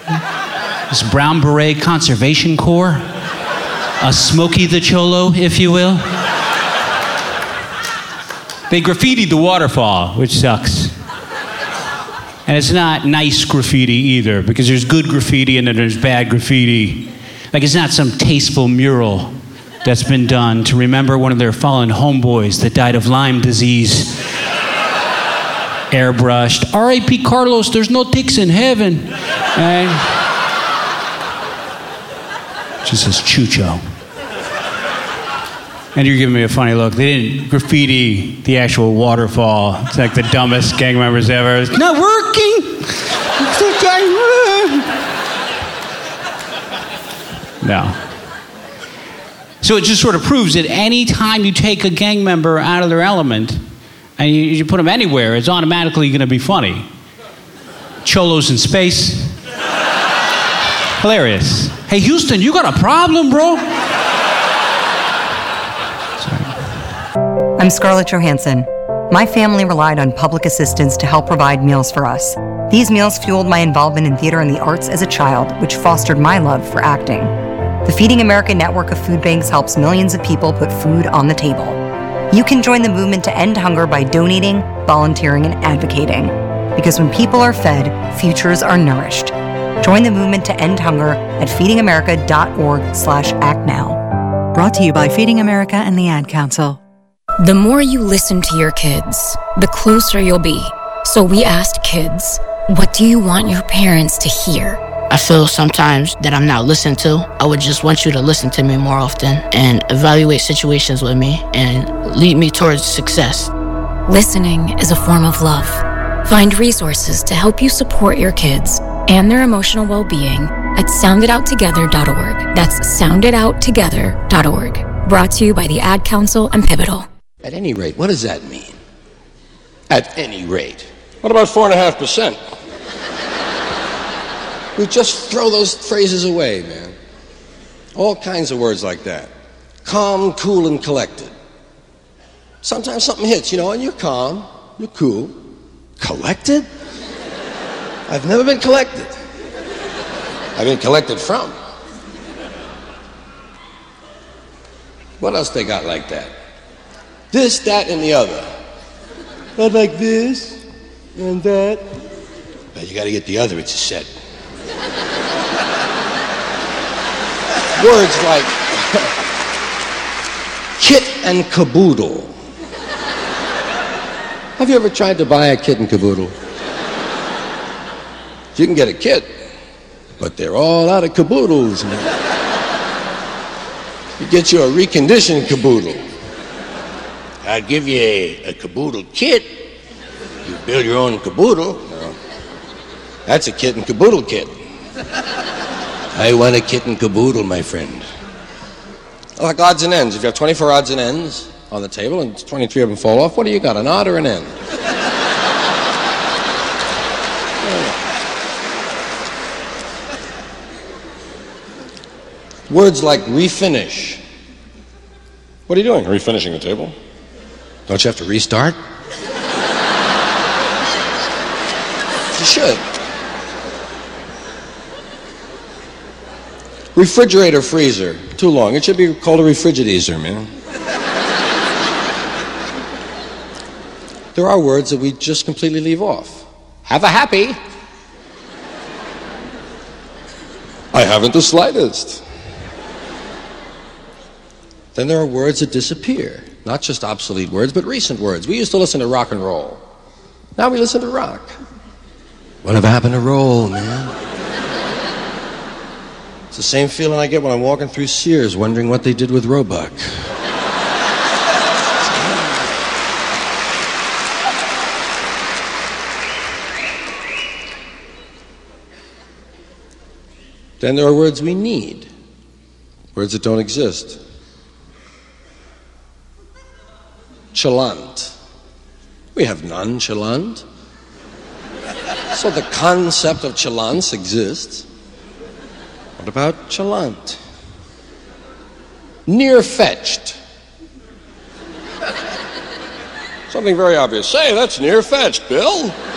This Brown Beret Conservation Corps, a Smokey the Cholo, if you will. They graffitied the waterfall, which sucks. And it's not nice graffiti either, because there's good graffiti and then there's bad graffiti. Like, it's not some tasteful mural that's been done to remember one of their fallen homeboys that died of Lyme disease. Airbrushed. R.I.P. Carlos, there's no dicks in heaven. And just says Chucho. And you're giving me a funny look. They didn't graffiti the actual waterfall. It's like the dumbest gang members ever. It's not working. No. So it just sort of proves that any time you take a gang member out of their element and you put them anywhere, it's automatically going to be funny. Cholos in space. Hilarious. Hey, Houston, you got a problem, bro? I'm Scarlett Johansson. My family relied on public assistance to help provide meals for us. These meals fueled my involvement in theater and the arts as a child, which fostered my love for acting. The Feeding America network of food banks helps millions of people put food on the table. You can join the movement to end hunger by donating, volunteering, and advocating. Because when people are fed, futures are nourished. Join the movement to end hunger at feedingamerica.org/actnow. Brought to you by Feeding America and the Ad Council. The more you listen to your kids, the closer you'll be. So we asked kids, what do you want your parents to hear? I feel sometimes that I'm not listened to. I would just want you to listen to me more often and evaluate situations with me and lead me towards success. Listening is a form of love. Find resources to help you support your kids and their emotional well-being at sounditouttogether.org. That's sounditouttogether.org. Brought to you by the Ad Council and Pivotal. At any rate, what does that mean? At any rate. What about 4.5%? We just throw those phrases away, man. All kinds of words like that. Calm, cool, and collected. Sometimes something hits, and you're calm, you're cool. Collected? I've never been collected. I've been collected from. What else they got like that? This, that, and the other. Not like this and that. But you gotta get the other, it's a set. Words like kit and caboodle. Have you ever tried to buy a kit and caboodle? You can get a kit, but they're all out of caboodles now. You get you a reconditioned caboodle. I'll give you a caboodle kit. You build your own caboodle. No. That's a kit and caboodle kit. I want a kit and caboodle, my friend. Like odds and ends. If you have 24 odds and ends on the table and 23 of them fall off, what do you got, an odd or an end? Words like refinish. What are you doing? Refinishing the table? Don't you have to restart? You should. Refrigerator, freezer. Too long. It should be called a refrigerator, man. There are words that we just completely leave off. Have a happy. I haven't the slightest. Then there are words that disappear. Not just obsolete words, but recent words. We used to listen to rock and roll. Now we listen to rock. Whatever happened to roll, man? It's the same feeling I get when I'm walking through Sears wondering what they did with Roebuck. Then there are words we need. Words that don't exist. Chalant. We have nonchalant. So the concept of chalance exists. What about chalant? Near-fetched. Something very obvious. Say, that's near-fetched, Bill.